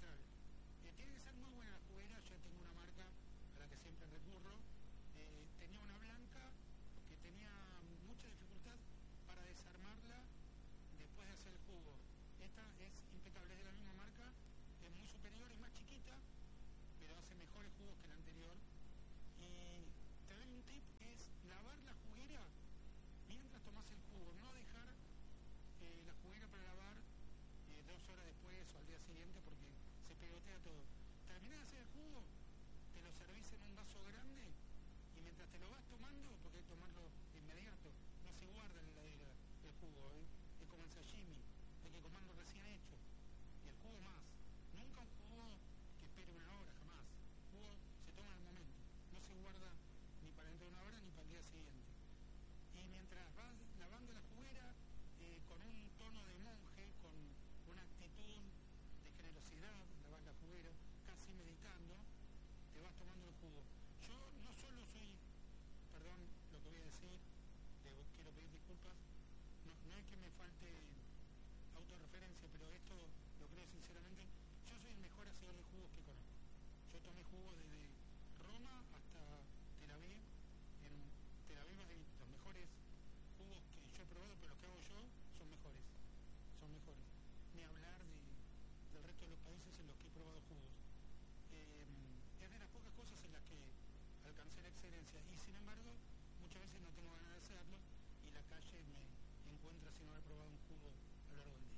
central. Tiene que ser muy buena la juguera. Yo tengo una marca a la que siempre recurro. Tenía una blanca que tenía mucha dificultad para desarmarla después de hacer el jugo. Esta es impecable, es de la misma marca, es muy superior, es más chiquita, pero hace mejores jugos que la anterior. Y te doy un tip, que es lavar la juguera mientras tomas el jugo, no dejar la juguera para lavar 2 horas después o al día siguiente, porque se pegotea todo. Terminás de hacer el jugo, te lo servís en un vaso grande y mientras te lo vas tomando, porque hay que tomarlo de inmediato, no se guarda en la heladera el jugo, es como el sashimi, hay que comerlo recién hecho. Y el jugo más, nunca un jugo que espere 1 hora, jamás. El jugo se toma en el momento, no se guarda ni para dentro de 1 hora ni para el día siguiente. Y mientras vas lavando la juguera, con un tono de monje, con una actitud de generosidad, lavas la juguera, casi meditando, te vas tomando el jugo. Yo no solo soy, perdón lo que voy a decir, quiero pedir disculpas, no es que me falte autorreferencia, pero esto lo creo sinceramente, yo soy el mejor hacedor de jugos que conozco. Yo tomé jugos desde Roma hasta Tel Aviv. En Tel Aviv hay los mejores jugos que yo he probado, pero los que hago yo son mejores, son mejores. Ni hablar del resto de los países en los que he probado jugos. Es de las pocas cosas en las que alcancé la excelencia, y sin embargo muchas veces no tengo ganas de hacerlo y la calle me encuentra sin haber probado un jugo a lo largo del día.